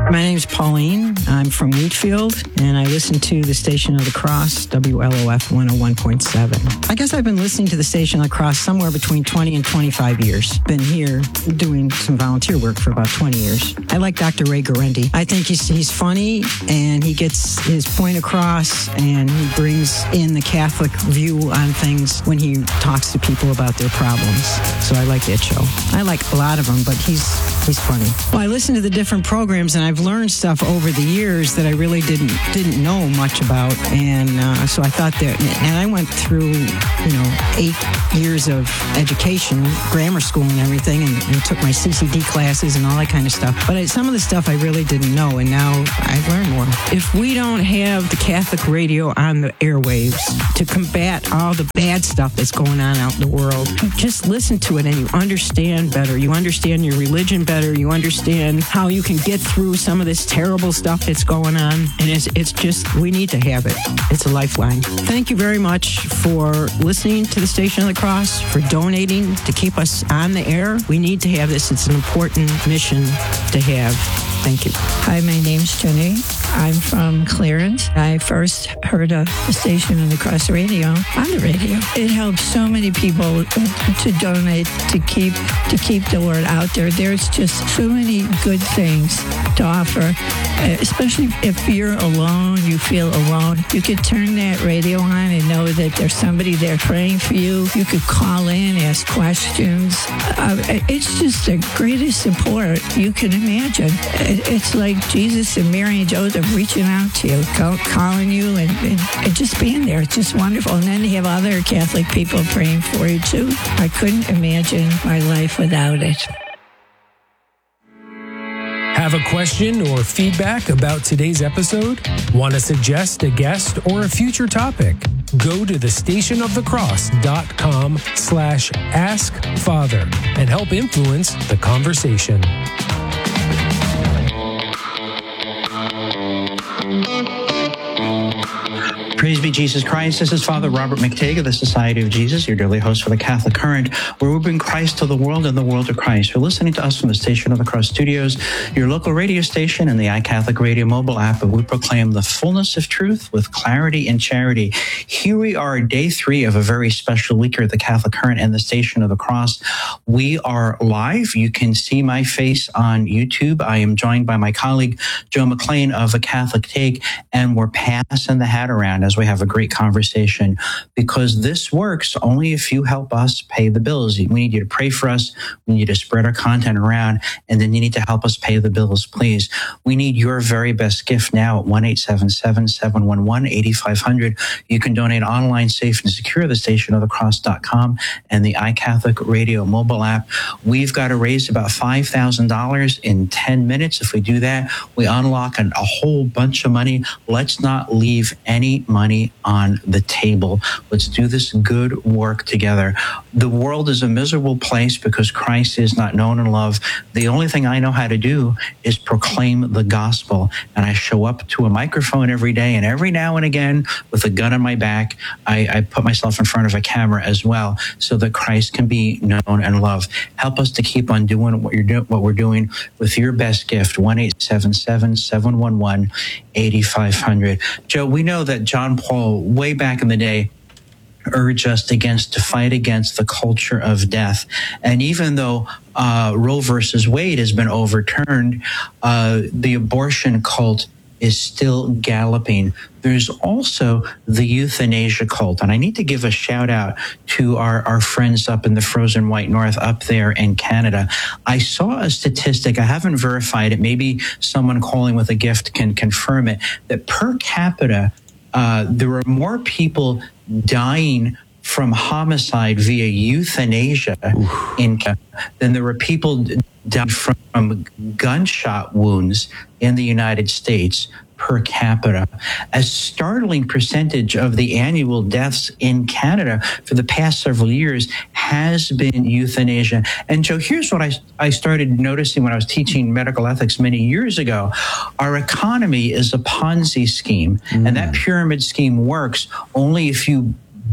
My name's Pauline. I'm from Wheatfield, and I listen to the Station of the Cross, WLOF 101.7. I guess I've been listening to the Station of the Cross somewhere between 20 and 25 years. Been here doing some volunteer work for about 20 years. I like Dr. Ray Guarendi. I think he's funny, and he gets his point across, and he brings in the Catholic view on things when he talks to people about their problems. So I like that show. I like a lot of them, but he's funny. Well, I listen to the different programs, and I've learned stuff over the years that I really didn't know much about, and so I thought that, and I went through 8 years of education, grammar school and everything, and took my CCD classes and all that kind of stuff. But some of the stuff I really didn't know, and now I've learned more. If we don't have the Catholic radio on the airwaves to combat all the bad stuff that's going on out in the world, you just listen to it and you understand better. You understand your religion better. You understand how you can get through some of this terrible stuff that's going on. And it's just, we need to have it. It's a lifeline. Thank you very much for listening to the Station of the Cross, for donating to keep us on the air. We need to have this. It's an important mission to have. Thank you. Hi, my name's Jenny. I'm from Clarence. I first heard of the Station of the Cross radio on the radio. It helps so many people to donate, to keep the word out there. There's just so many good things to offer, especially if you're alone, you feel alone. You could turn that radio on and know that there's somebody there praying for you. You could call in, ask questions. It's just the greatest support you can imagine. It's like Jesus and Mary and Joseph reaching out to you, calling you, and just being there. It's just wonderful. And then you have other Catholic people praying for you, too. I couldn't imagine my life without it. Have a question or feedback about today's episode? Want to suggest a guest or a future topic? Go to thestationofthecross.com/askfather and help influence the conversation. Praise be Jesus Christ. This is Father Robert McTague of the Society of Jesus, your daily host for the Catholic Current, where we bring Christ to the world and the world to Christ. You're listening to us from the Station of the Cross Studios, your local radio station, and the iCatholic Radio mobile app, and we proclaim the fullness of truth with clarity and charity. Here we are, day 3 of a very special week here at the Catholic Current and the Station of the Cross. We are live. You can see my face on YouTube. I am joined by my colleague, Joe McLean of A Catholic Take, and we're passing the hat around as we have a great conversation, because this works only if you help us pay the bills. We need you to pray for us. We need you to spread our content around, and then you need to help us pay the bills, please. We need your very best gift now at 1-877-711-8500. You can donate online, safe and secure at thestationofthecross.com and the iCatholic Radio mobile app. We've got to raise about $5,000 in 10 minutes. If we do that, we unlock a whole bunch of money. Let's not leave any money on the table. Let's do this good work together. The world is a miserable place because Christ is not known and loved. The only thing I know how to do is proclaim the gospel. And I show up to a microphone every day, and every now and again, with a gun on my back, I put myself in front of a camera as well, so that Christ can be known and loved. Help us to keep on doing what we're doing with your best gift, 1-877-711-8500. Joe, we know that John Paul, way back in the day, urged us to fight against the culture of death. And even though Roe versus Wade has been overturned, the abortion cult is still galloping. There's also the euthanasia cult. And I need to give a shout out to our friends up in the frozen white north up there in Canada. I saw a statistic, I haven't verified it, maybe someone calling with a gift can confirm it, that per capita, there were more people dying from homicide via euthanasia in Canada than there were people dying from gunshot wounds in the United States per capita. A startling percentage of the annual deaths in Canada for the past several years has been euthanasia. And Joe, here's what I started noticing when I was teaching medical ethics many years ago. Our economy is a Ponzi scheme, and that pyramid scheme works only if you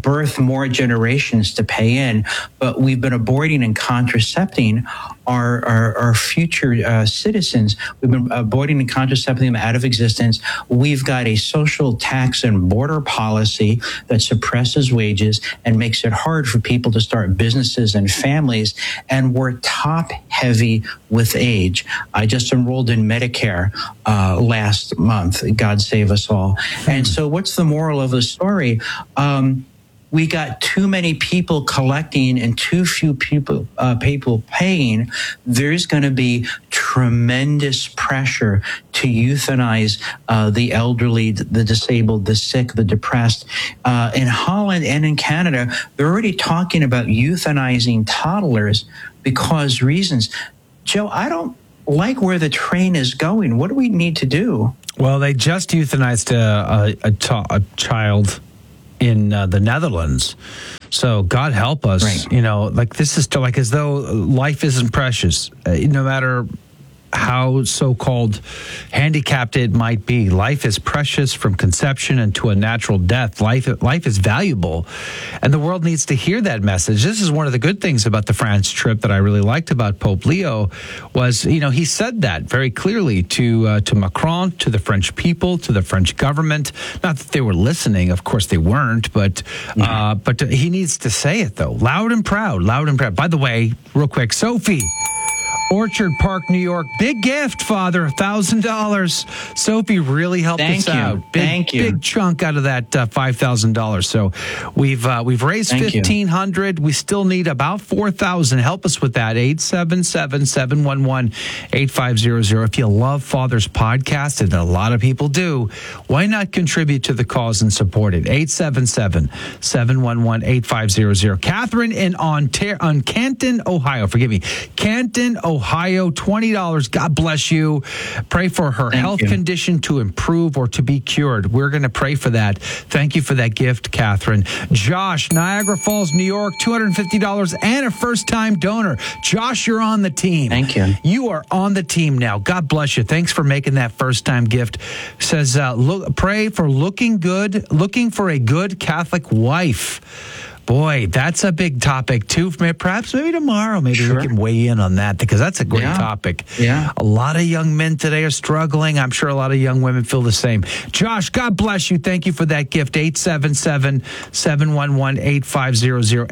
birth more generations to pay in, but we've been aborting and contracepting our future citizens. We've been aborting and contracepting them out of existence. We've got a social tax and border policy that suppresses wages and makes it hard for people to start businesses and families. And we're top heavy with age. I just enrolled in Medicare last month. God save us all. And so what's the moral of the story? We got too many people collecting and too few people paying. There's going to be tremendous pressure to euthanize the elderly, the disabled, the sick, the depressed. In Holland and in Canada, they're already talking about euthanizing toddlers because reasons. Joe, I don't like where the train is going. What do we need to do? Well, they just euthanized a child in the Netherlands. So God help us, right. You know, like this is like as though life isn't precious, no matter how so-called handicapped it might be. Life is precious from conception into a natural death. Life is valuable, and the world needs to hear that message. This is one of the good things about the France trip that I really liked about Pope Leo was, you know, he said that very clearly to Macron, to the French people, to the French government. Not that they were listening, of course they weren't, but he needs to say it though, loud and proud, loud and proud. By the way, real quick, Sophie. Orchard Park, New York. Big gift, Father, $1,000. Sophie really helped us out. Thank you. Big chunk out of that $5,000. So we've raised $1,500. We still need about $4,000. Help us with that. 877-711-8500. If you love Father's podcast, and a lot of people do, why not contribute to the cause and support it? 877-711-8500. Catherine on Canton, Ohio. Forgive me. Canton, Ohio, $20. God bless you. Pray for her health condition to improve or to be cured. We're going to pray for that. Thank you for that gift, Catherine. Josh, Niagara Falls, New York, $250 and a first-time donor. Josh, you're on the team. Thank you. You are on the team now. God bless you. Thanks for making that first-time gift. Says, pray for looking for a good Catholic wife. Boy, that's a big topic, too. Perhaps maybe tomorrow, we can weigh in on that, because that's a great topic. Yeah. A lot of young men today are struggling. I'm sure a lot of young women feel the same. Josh, God bless you. Thank you for that gift. 877-711-8500,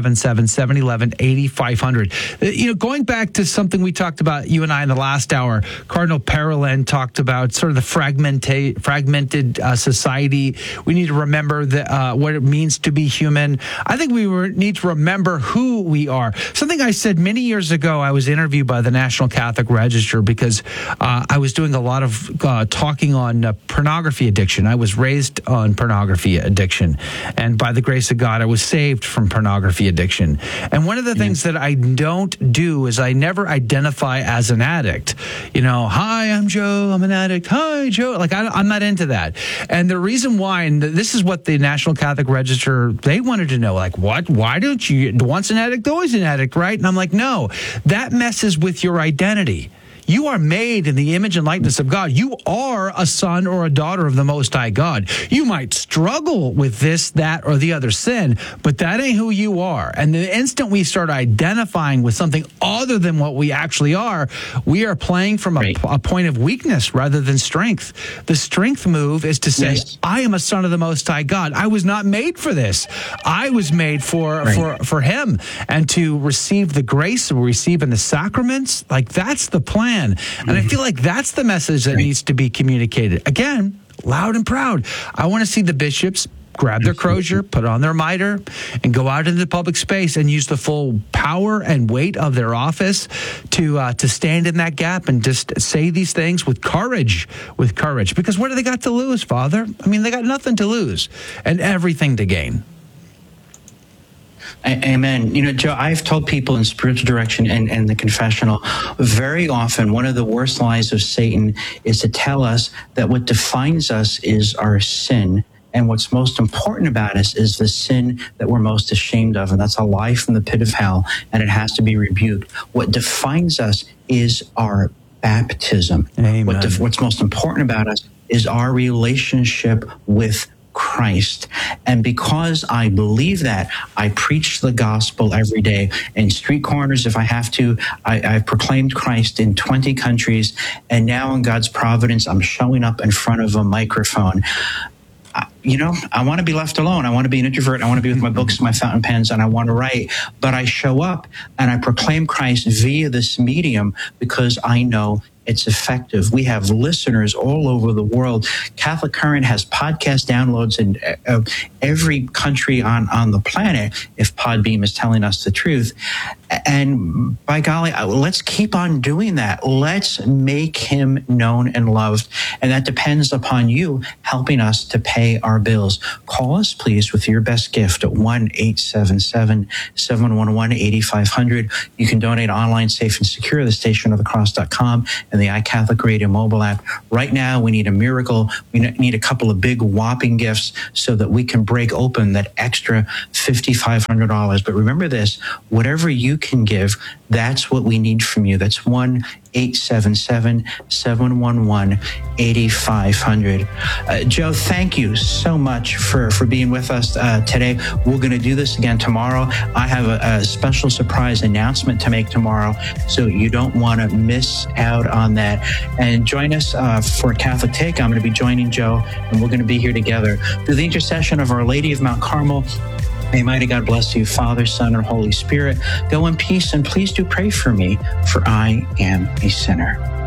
877-711-8500. You know, going back to something we talked about, you and I, in the last hour, Cardinal Parolin talked about sort of the fragmented society. We need to remember what it means to be human. I think we need to remember who we are. Something I said many years ago, I was interviewed by the National Catholic Register because I was doing a lot of talking on pornography addiction. I was raised on pornography addiction. And by the grace of God, I was saved from pornography addiction. And one of the things that I don't do is I never identify as an addict. You know, hi, I'm Joe, I'm an addict. Hi, Joe. Like, I'm not into that. And the reason why, and this is what the National Catholic Register, they wanted to know, like, what? Why don't you, once an addict, always an addict, right? And I'm like, no, that messes with your identity. You are made in the image and likeness of God. You are a son or a daughter of the Most High God. You might struggle with this, that, or the other sin, but that ain't who you are. And the instant we start identifying with something other than what we actually are, we are playing from a point of weakness rather than strength. The strength move is to say, I am a son of the Most High God. I was not made for this. I was made for Him, and to receive the grace we receive in the sacraments. Like, that's the plan. And I feel like that's the message that needs to be communicated. Again, loud and proud. I want to see the bishops grab their crozier, put on their mitre, and go out into the public space and use the full power and weight of their office to stand in that gap and just say these things with courage. Because what do they got to lose, Father? I mean, they got nothing to lose and everything to gain. Amen. You know, Joe, I've told people in spiritual direction and the confessional, very often one of the worst lies of Satan is to tell us that what defines us is our sin. And what's most important about us is the sin that we're most ashamed of. And that's a lie from the pit of hell, and it has to be rebuked. What defines us is our baptism. Amen. What's most important about us is our relationship with Christ. And because I believe that, I preach the gospel every day in street corners if I have to. I've proclaimed Christ in 20 countries, and now in God's providence, I'm showing up in front of a microphone. I want to be left alone. I want to be an introvert. I want to be with my books, my fountain pens, and I want to write. But I show up and I proclaim Christ via this medium because I know it's effective. We have listeners all over the world. Catholic Current has podcast downloads in every country on the planet, if Podbeam is telling us the truth. And by golly, let's keep on doing that. Let's make him known and loved. And that depends upon you helping us to pay our bills. Call us, please, with your best gift at 1-877-711-8500. You can donate online, safe and secure at thestationofthecross.com and the iCatholic Radio mobile app. Right now, we need a miracle. We need a couple of big whopping gifts so that we can break open that extra $5,500. But remember this, whatever you can give, that's what we need from you. That's 1-877-711-8500. Joe, thank you so much for being with us today. We're going to do this again tomorrow. I have a special surprise announcement to make tomorrow, so you don't want to miss out on that. And join us for Catholic Take. I'm going to be joining Joe, and we're going to be here together. Through the intercession of Our Lady of Mount Carmel, may mighty God bless you, Father, Son, and Holy Spirit. Go in peace, and please do pray for me, for I am a sinner.